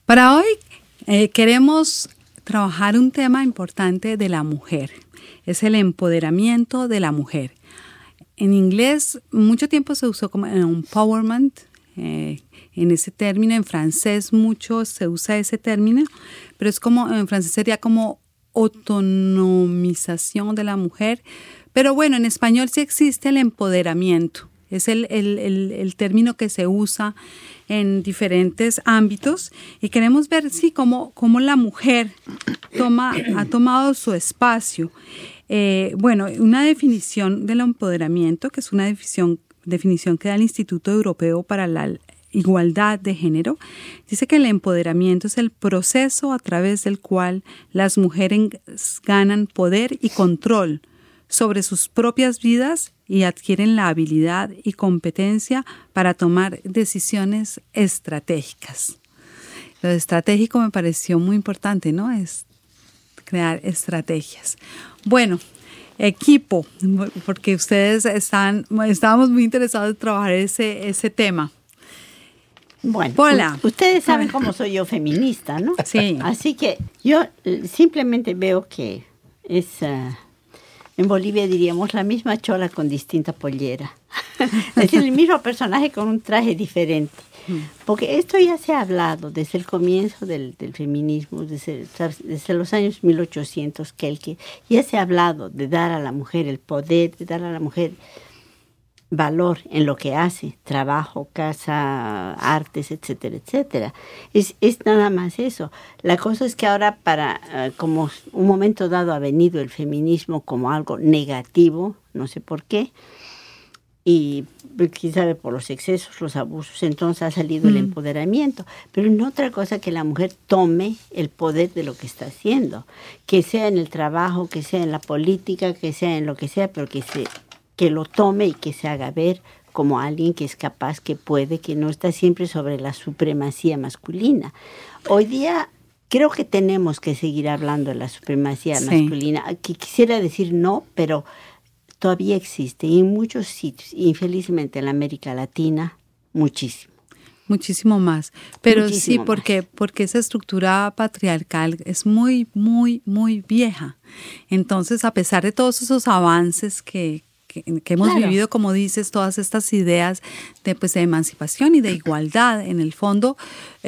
Para hoy queremos trabajar un tema importante de la mujer. Es el empoderamiento de la mujer. En inglés mucho tiempo se usó como empowerment, en ese término. En francés mucho se usa ese término, pero es como, en francés sería como autonomización de la mujer. Pero bueno, en español sí existe el empoderamiento. Es el término que se usa en diferentes ámbitos y queremos ver cómo la mujer ha tomado su espacio. Bueno, una definición del empoderamiento, que es una definición que da el Instituto Europeo para la Igualdad de Género, dice que el empoderamiento es el proceso a través del cual las mujeres ganan poder y control sobre sus propias vidas y adquieren la habilidad y competencia para tomar decisiones estratégicas. Lo estratégico me pareció muy importante, ¿no? Es crear estrategias. Bueno, equipo, porque ustedes estábamos muy interesados en trabajar ese tema. Bueno, Hola. Ustedes saben cómo soy yo feminista, ¿no? Sí. Así que yo simplemente veo que es, en Bolivia diríamos, la misma chola con distinta pollera. Es decir, el mismo personaje con un traje diferente. Porque esto ya se ha hablado desde el comienzo del feminismo, desde los años 1800, que ya se ha hablado de dar a la mujer el poder, de dar a la mujer valor en lo que hace, trabajo, casa, artes, etcétera, etcétera. Es nada más eso. La cosa es que ahora como un momento dado ha venido el feminismo como algo negativo, no sé por qué, y quizá por los excesos, los abusos, entonces ha salido el empoderamiento, pero no otra cosa que la mujer tome el poder de lo que está haciendo, que sea en el trabajo, que sea en la política, que sea en lo que sea, pero que lo tome y que se haga ver como alguien que es capaz, que puede, que no está siempre sobre la supremacía masculina. Hoy día creo que tenemos que seguir hablando de la supremacía masculina. Que quisiera decir no, pero todavía existe y en muchos sitios, infelizmente en la América Latina, muchísimo. Muchísimo más. Pero muchísimo sí, porque esa estructura patriarcal es muy, muy, muy vieja. Entonces, a pesar de todos esos avances que hemos vivido, como dices, todas estas ideas de emancipación y de igualdad, en el fondo,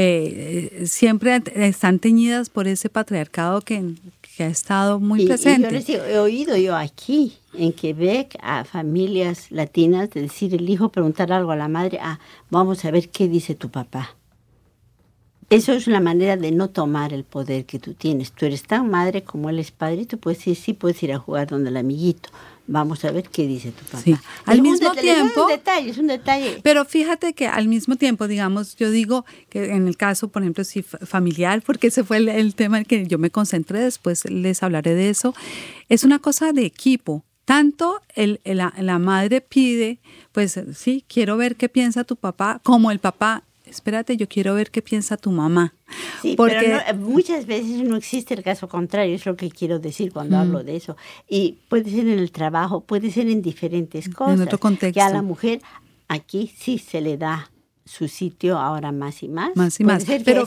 siempre están teñidas por ese patriarcado que ha estado muy presente. Y yo les digo, he oído yo aquí, en Quebec, a familias latinas, de decir el hijo preguntar algo a la madre, vamos a ver qué dice tu papá. Eso es una manera de no tomar el poder que tú tienes. Tú eres tan madre como él es padre, y tú puedes decir, sí, puedes ir a jugar donde el amiguito. Vamos a ver qué dice tu papá. Sí. Al mismo tiempo, es un detalle. Pero fíjate que al mismo tiempo, digamos, yo digo que en el caso, por ejemplo, si familiar, porque ese fue el tema en el que yo me concentré, después les hablaré de eso, es una cosa de equipo. Tanto la madre pide, pues sí, quiero ver qué piensa tu papá, como el papá, espérate, yo quiero ver qué piensa tu mamá. Sí, porque pero muchas veces no existe el caso contrario, es lo que quiero decir cuando hablo de eso. Y puede ser en el trabajo, puede ser en diferentes cosas. En otro contexto. Que a la mujer aquí sí se le da su sitio ahora más y más. Más y más. Pero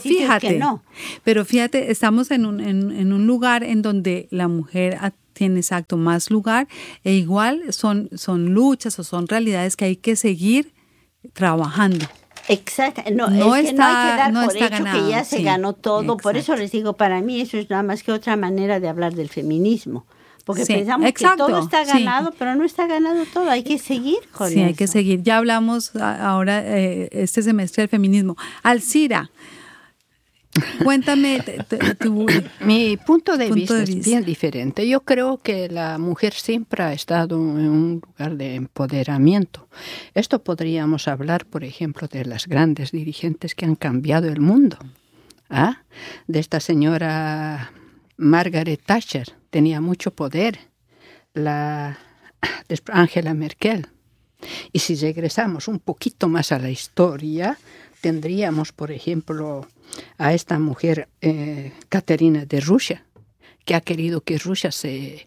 fíjate, estamos en un lugar en donde la mujer tiene exacto más lugar e igual son luchas o son realidades que hay que seguir trabajando. Exacto, no hay que dar por hecho ganado, que ya se ganó todo. Exacto. Por eso les digo, para mí eso es nada más que otra manera de hablar del feminismo. Porque pensamos que todo está ganado, pero no está ganado todo. Hay que seguir con eso. Sí, hay que seguir. Ya hablamos ahora este semestre del feminismo. Alcira, cuéntame mi punto de vista es bien diferente. Yo creo que la mujer siempre ha estado en un lugar de empoderamiento. Esto podríamos hablar, por ejemplo, de las grandes dirigentes que han cambiado el mundo. De esta señora Margaret Thatcher, tenía mucho poder. Angela Merkel. Y si regresamos un poquito más a la historia, tendríamos, por ejemplo, a esta mujer, Caterina de Rusia, que ha querido que Rusia se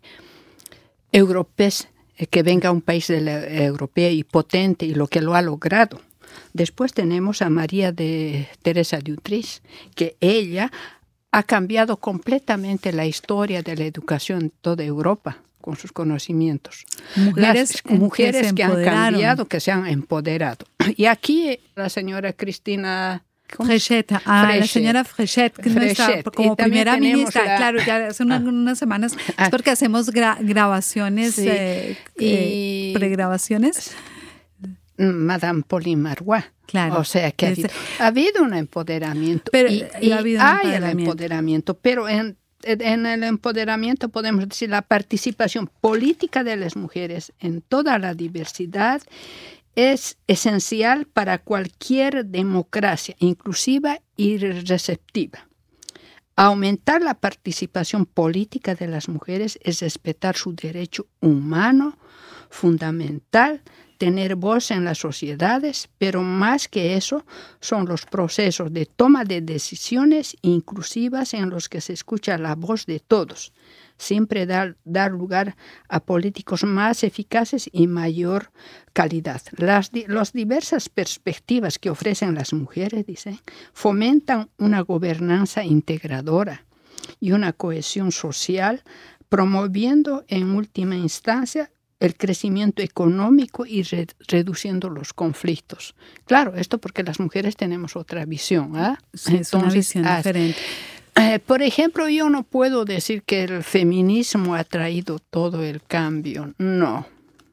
europeice, que venga un país europeo y potente, y lo que lo ha logrado. Después tenemos a María de Teresa de Utrecht, que ella ha cambiado completamente la historia de la educación en toda Europa con sus conocimientos. Mujeres que han cambiado, que se han empoderado. Y aquí la señora Cristina Frechet, la señora Frechet, que nuestra, como primera ministra, claro, ya hace unas semanas, es porque hacemos grabaciones, pregrabaciones. Madame Pauline Marois. Claro. O sea que ha habido un empoderamiento. Pero, y hay el empoderamiento, pero en el empoderamiento podemos decir la participación política de las mujeres en toda la diversidad es esencial para cualquier democracia inclusiva y receptiva. Aumentar la participación política de las mujeres es respetar su derecho humano fundamental, tener voz en las sociedades, pero más que eso son los procesos de toma de decisiones inclusivas en los que se escucha la voz de todos. Siempre dar lugar a políticos más eficaces y mayor calidad. Las diversas perspectivas que ofrecen las mujeres, dicen, fomentan una gobernanza integradora y una cohesión social, promoviendo en última instancia el crecimiento económico y reduciendo los conflictos. Claro, esto porque las mujeres tenemos otra visión. Sí, es una visión diferente. Por ejemplo, yo no puedo decir que el feminismo ha traído todo el cambio. No.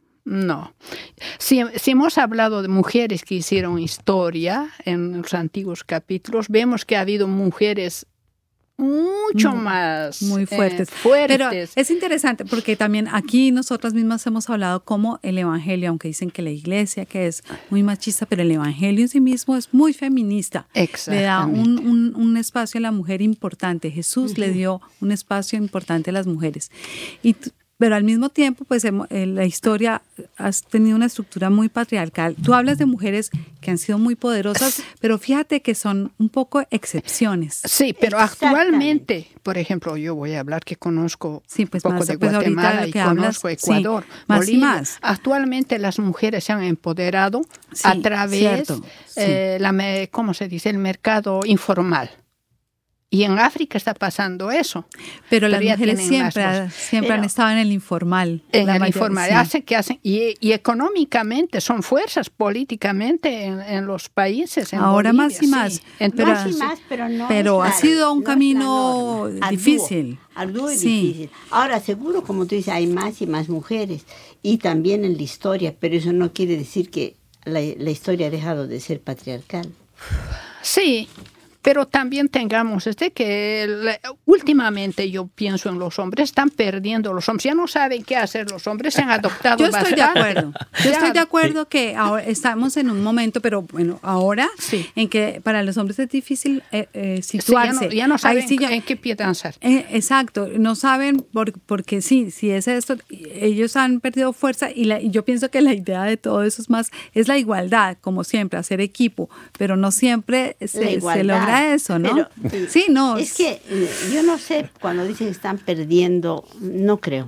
Si hemos hablado de mujeres que hicieron historia en los antiguos capítulos, vemos que ha habido mujeres mucho más muy fuertes. Pero es interesante porque también aquí nosotras mismas hemos hablado como el Evangelio, aunque dicen que la iglesia que es muy machista, pero el Evangelio en sí mismo es muy feminista. Le da un espacio a la mujer importante. Jesús le dio un espacio importante a las mujeres. Pero al mismo tiempo, pues la historia ha tenido una estructura muy patriarcal. Tú hablas de mujeres que han sido muy poderosas, pero fíjate que son un poco excepciones. Sí, pero actualmente, por ejemplo, yo voy a hablar que conozco un poco de Guatemala y conozco Ecuador, más Bolivia. Y más. Actualmente las mujeres se han empoderado a través, ¿cómo se dice?, el mercado informal. Y en África está pasando eso. Pero las mujeres siempre han estado en el informal. En el informal. Y económicamente son fuerzas políticamente en los países. Ahora Bolivia, más y más. Pero ha sido un camino difícil. Arduo y difícil. Ahora, seguro, como tú dices, hay más y más mujeres. Y también en la historia. Pero eso no quiere decir que la historia ha dejado de ser patriarcal. Sí. Pero también tengamos que últimamente yo pienso en los hombres, están perdiendo los hombres, ya no saben qué hacer los hombres, se han adoptado Yo estoy de acuerdo que ahora estamos en un momento, pero bueno, ahora en que para los hombres es difícil situarse. Ya no saben en qué pie danzar. Exacto, no saben porque si es esto, ellos han perdido fuerza y yo pienso que la idea de todo eso es la igualdad, como siempre, hacer equipo, pero no siempre se logra eso, ¿no? Pero, es que yo no sé, cuando dicen que están perdiendo, no creo,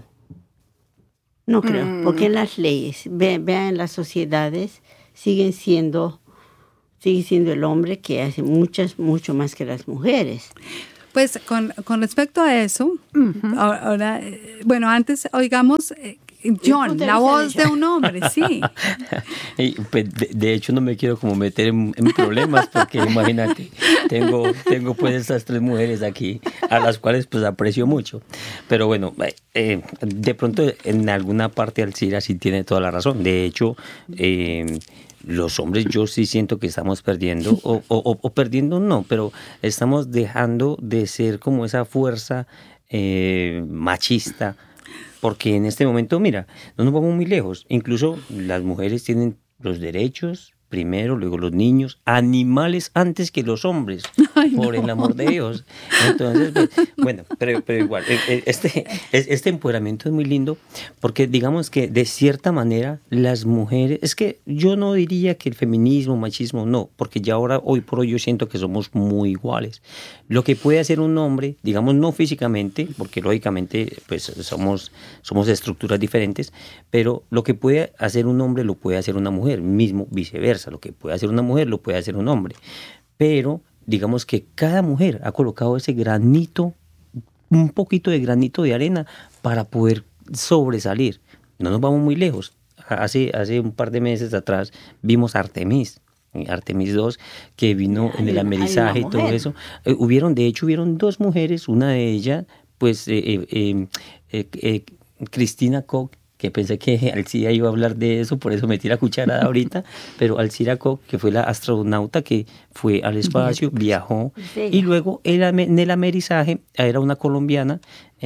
porque en las leyes, vean en las sociedades, sigue siendo el hombre que hace mucho más que las mujeres. Pues con respecto a eso, ahora, bueno, antes oigamos John, la voz de un hombre, sí. Y, pues, de hecho no me quiero como meter en problemas porque imagínate, tengo pues estas 3 mujeres aquí a las cuales pues aprecio mucho. Pero bueno, de pronto en alguna parte Alcira sí tiene toda la razón. De hecho, los hombres yo sí siento que estamos perdiendo, o perdiendo no, pero estamos dejando de ser como esa fuerza machista. Porque en este momento, mira, no nos vamos muy lejos. Incluso las mujeres tienen los derechos primero, luego los niños, animales antes que los hombres, por el amor de Dios. Entonces, pues, bueno, pero igual, este empoderamiento es muy lindo porque digamos que de cierta manera las mujeres, es que yo no diría que el feminismo, machismo, no, porque ya ahora, hoy por hoy yo siento que somos muy iguales. Lo que puede hacer un hombre, digamos no físicamente, porque lógicamente pues somos estructuras diferentes, pero lo que puede hacer un hombre lo puede hacer una mujer, mismo viceversa. viceversa. Lo que puede hacer una mujer lo puede hacer un hombre. Pero digamos que cada mujer ha colocado ese granito, un poquito de granito de arena para poder sobresalir. No nos vamos muy lejos. Hace un par de meses atrás vimos Artemis 2, que vino en el amerizaje y todo eso. Hubieron 2 mujeres, una de ellas, pues Cristina Koch, que pensé que Alcira iba a hablar de eso, por eso metí la cucharada ahorita, pero Alcira Koch, que fue la astronauta que fue al espacio, viajó, y luego en el amerizaje era una colombiana,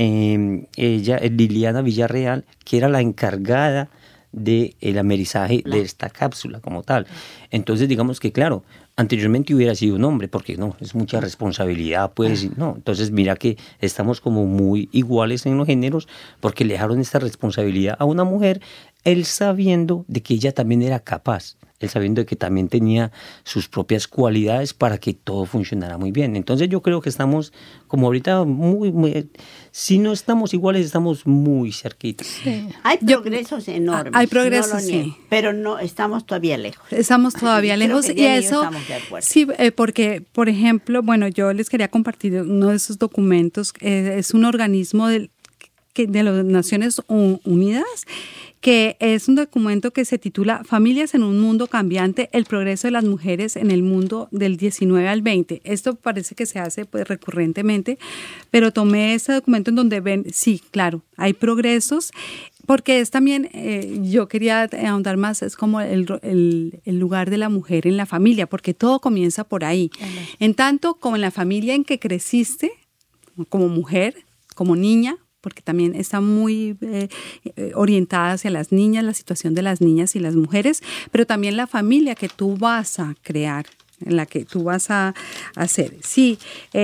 ella, Liliana Villarreal, que era la encargada del amerizaje de esta cápsula como tal. Entonces, digamos que, claro, anteriormente hubiera sido un hombre, porque no, es mucha responsabilidad, pues, no. Entonces, mira que estamos como muy iguales en los géneros, porque le dejaron esta responsabilidad a una mujer, él sabiendo de que ella también era capaz, él sabiendo de que también tenía sus propias cualidades para que todo funcionara muy bien. Entonces, yo creo que estamos, como ahorita, muy si no estamos iguales, estamos muy cerquitas. Sí. Hay progresos enormes. Hay progresos, sí. Pero no, estamos todavía lejos. Estamos todavía lejos y eso, sí, porque, por ejemplo, bueno, yo les quería compartir uno de esos documentos, es un organismo de las Naciones Unidas, que es un documento que se titula Familias en un mundo cambiante, el progreso de las mujeres en el mundo del 19 al 20. Esto parece que se hace pues recurrentemente, pero tomé ese documento en donde ven, sí, claro, hay progresos, porque es también, yo quería ahondar más, es como el lugar de la mujer en la familia, porque todo comienza por ahí. En tanto como en la familia en que creciste, como mujer, como niña, porque también está muy orientada hacia las niñas, la situación de las niñas y las mujeres, pero también la familia que tú vas a crear, en la que tú vas a hacer. Sí,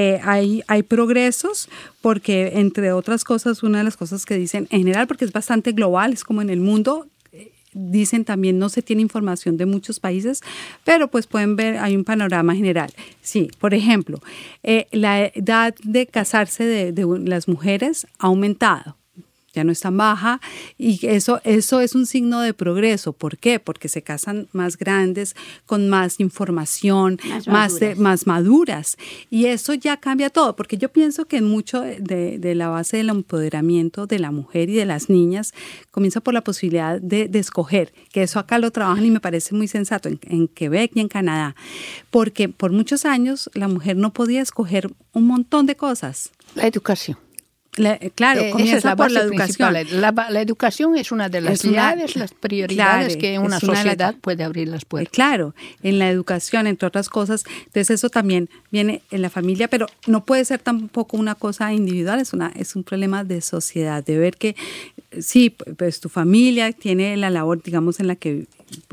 hay progresos, porque entre otras cosas, una de las cosas que dicen en general, porque es bastante global, es como en el mundo, dicen también no se tiene información de muchos países, pero pues pueden ver, hay un panorama general. Sí, por ejemplo, la edad de casarse de las mujeres ha aumentado. Ya no es tan baja, y eso es un signo de progreso. ¿Por qué? Porque se casan más grandes, con más información, más maduras. Y eso ya cambia todo, porque yo pienso que mucho de la base del empoderamiento de la mujer y de las niñas comienza por la posibilidad de escoger, que eso acá lo trabajan y me parece muy sensato en Quebec y en Canadá, porque por muchos años la mujer no podía escoger un montón de cosas. La educación. Claro, comienza por la educación. La educación es una de las llaves, las prioridades que una sociedad puede abrir las puertas. Claro, en la educación, entre otras cosas. Entonces eso también viene en la familia, pero no puede ser tampoco una cosa individual, es un problema de sociedad, de ver que sí, pues tu familia tiene la labor, digamos, en la que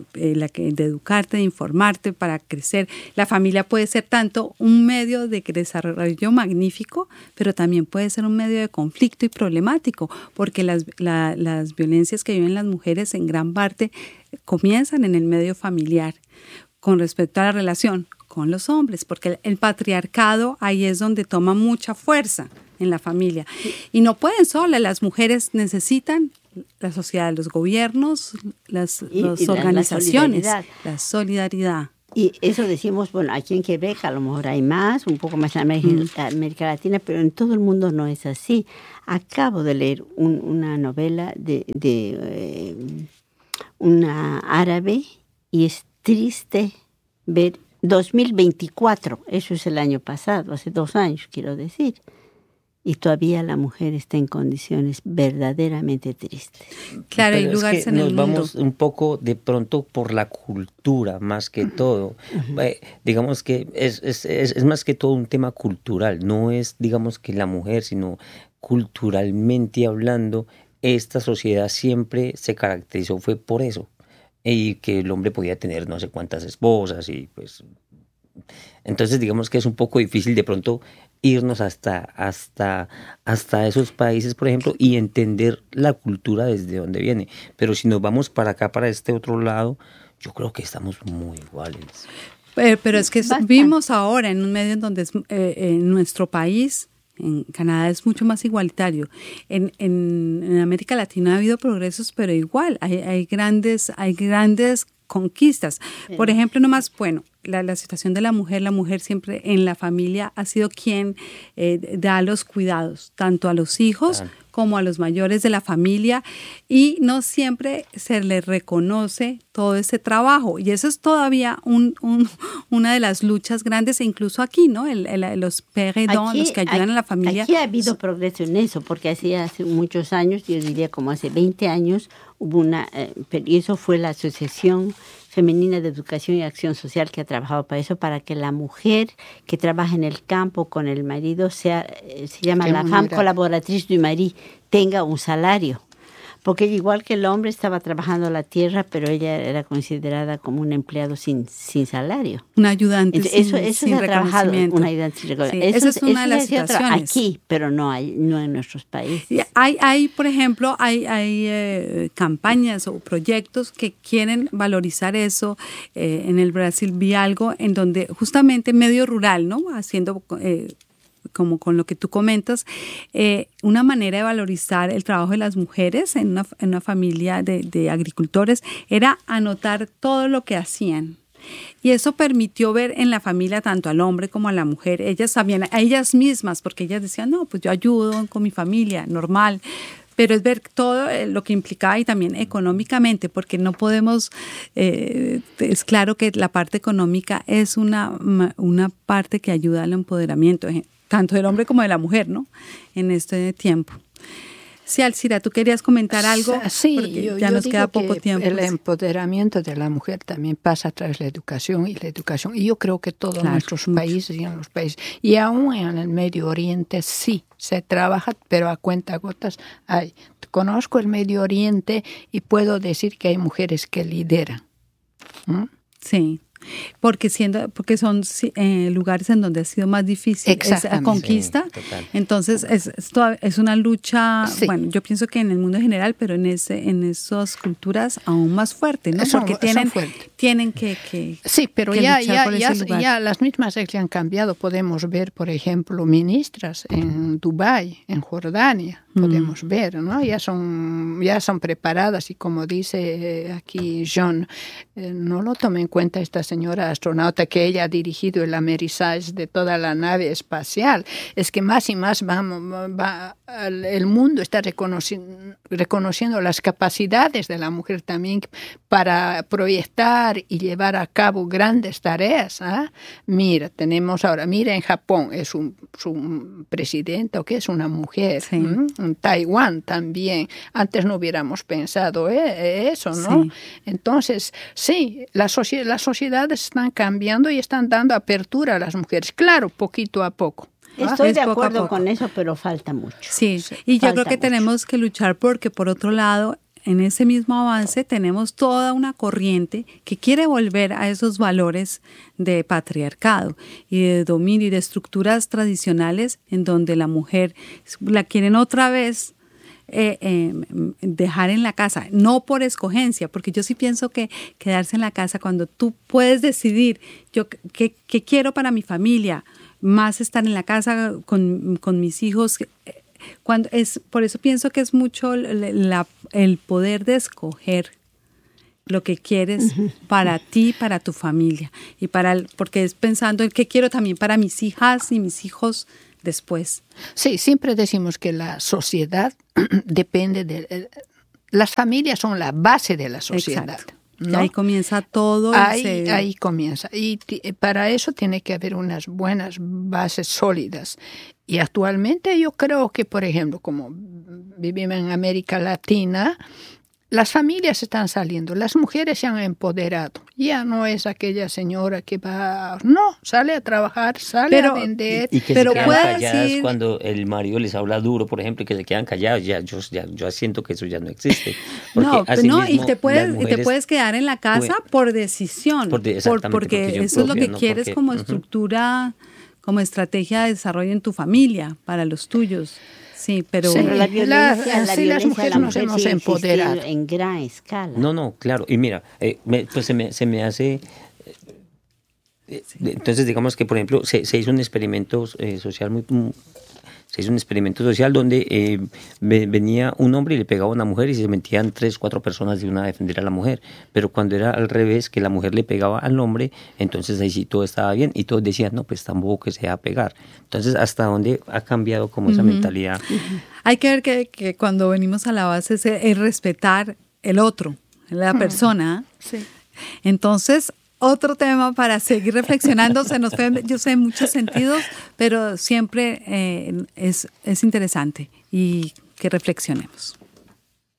de educarte, de informarte para crecer. La familia puede ser tanto un medio de desarrollo magnífico, pero también puede ser un medio de conflicto y problemático, porque las violencias que viven las mujeres en gran parte comienzan en el medio familiar con respecto a la relación con los hombres, porque el patriarcado ahí es donde toma mucha fuerza en la familia. Y no pueden solas, las mujeres necesitan la sociedad, los gobiernos, las organizaciones, la solidaridad. Y eso decimos, bueno, aquí en Quebec a lo mejor hay más, un poco más en América Latina, pero en todo el mundo no es así. Acabo de leer una novela de una árabe y es triste ver 2024, eso es el año pasado, hace 2 años quiero decir. Y todavía la mujer está en condiciones verdaderamente tristes. Claro, hay lugares en el mundo. Nos vamos un poco de pronto por la cultura más que todo. Digamos que es más que todo un tema cultural. No es, digamos, que la mujer, sino culturalmente hablando, esta sociedad siempre se caracterizó, fue por eso. Y que el hombre podía tener no sé cuántas esposas y pues... Entonces digamos que es un poco difícil de pronto irnos hasta esos países, por ejemplo, y entender la cultura desde donde viene. Pero si nos vamos para acá, para este otro lado, yo creo que estamos muy iguales. Pero es que vivimos ahora en un medio en donde en nuestro país, en Canadá, es mucho más igualitario. En América Latina ha habido progresos, pero igual hay grandes conquistas. Por ejemplo, nomás, bueno, la situación de la mujer siempre en la familia ha sido quien da los cuidados, tanto a los hijos como a los mayores de la familia, y no siempre se le reconoce todo ese trabajo, y eso es todavía una de las luchas grandes, e incluso aquí, ¿no? Los pères aidants, los que ayudan a la familia. Aquí ha habido progreso en eso, porque hace muchos años, yo diría como hace 20 años, hubo y eso fue la Asociación Femenina de Educación y Acción Social que ha trabajado para eso, para que la mujer que trabaja en el campo con el marido se llama la femme collaboratrice du mari, tenga un salario. Porque ella, igual que el hombre, estaba trabajando la tierra, pero ella era considerada como un empleado sin salario. Un ayudante Entonces, sin reconocimiento. Un ayudante sin reconocimiento. Esa es una de las situaciones. Aquí, pero no en nuestros países. Hay por ejemplo, hay campañas o proyectos que quieren valorizar eso. En el Brasil vi algo en donde justamente medio rural, ¿no? Haciendo como con lo que tú comentas, una manera de valorizar el trabajo de las mujeres en una familia de agricultores era anotar todo lo que hacían. Y eso permitió ver en la familia tanto al hombre como a la mujer. Ellas sabían, a ellas mismas, porque ellas decían, no, pues yo ayudo con mi familia, normal. Pero es ver todo lo que implicaba, y también económicamente, porque no podemos, es claro que la parte económica es una parte que ayuda al empoderamiento, tanto del hombre como de la mujer, ¿no? En este tiempo. Sí, Alcira, ¿tú querías comentar algo? Sí, ya nos queda poco tiempo. El empoderamiento de la mujer también pasa a través de la educación. Y yo creo que todos nuestros países y en los países, y aún en el Medio Oriente, sí, se trabaja, pero a cuentagotas hay. Conozco el Medio Oriente y puedo decir que hay mujeres que lideran. Sí. Porque son lugares en donde ha sido más difícil esa conquista. Sí, entonces es una lucha, bueno, yo pienso que en el mundo en general, pero en esas culturas aún más fuerte, ¿no? Porque tienen que sí, pero ya las mismas reglas han cambiado. Podemos ver, por ejemplo, ministras en Dubái, en Jordania, podemos ver, ¿no? Ya son preparadas, y como dice aquí John, no lo tome en cuenta esta señora astronauta, que ella ha dirigido el amerizaje de toda la nave espacial. Es que más y más el mundo está reconociendo las capacidades de la mujer también para proyectar y llevar a cabo grandes tareas. Mira, en Japón es un presidente que es una mujer. Sí. En Taiwán también. Antes no hubiéramos pensado eso, ¿no? Sí. Entonces, sí, las sociedades están cambiando y están dando apertura a las mujeres. Claro, poquito a poco. Estoy de acuerdo con eso, pero falta mucho. Sí, y yo creo que tenemos que luchar porque, por otro lado, en ese mismo avance tenemos toda una corriente que quiere volver a esos valores de patriarcado y de dominio y de estructuras tradicionales en donde la mujer la quieren otra vez dejar en la casa, no por escogencia, porque yo sí pienso que quedarse en la casa cuando tú puedes decidir yo qué quiero para mi familia, más estar en la casa con mis hijos, por eso pienso que es mucho el poder de escoger lo que quieres para ti, para tu familia, y porque es pensando en qué quiero también para mis hijas y mis hijos después. Sí, siempre decimos que la sociedad depende las familias son la base de la sociedad. Exacto. ¿No? Ahí comienza todo. Ahí comienza. Y para eso tiene que haber unas buenas bases sólidas. Y actualmente yo creo que, por ejemplo, como vivimos en América Latina, las familias están saliendo, las mujeres se han empoderado. Ya no es aquella señora que sale a trabajar, a vender. Y que se quedan calladas cuando el marido les habla duro, por ejemplo, y que se quedan callados. Yo siento que eso ya no existe. Y te puedes quedar en la casa por decisión. Porque eso es lo que quieres como estructura, como estrategia de desarrollo en tu familia, para los tuyos. Sí, pero la violencia, las mujeres nos hemos empoderado en gran escala. No, claro. Y mira, pues se me hace. Entonces, digamos que, por ejemplo, se hizo un experimento social Se hizo un experimento social donde venía un hombre y le pegaba a una mujer y se metían 3, 4 personas de una a defender a la mujer. Pero cuando era al revés, que la mujer le pegaba al hombre, entonces ahí sí todo estaba bien y todos decían, no, pues tampoco que se va a pegar. Entonces, ¿hasta dónde ha cambiado como esa mentalidad? Hay que ver que cuando venimos a la base es respetar el otro, la persona. Sí. Entonces, otro tema para seguir reflexionando, se nos fue, yo sé, en muchos sentidos, pero siempre es interesante y que reflexionemos.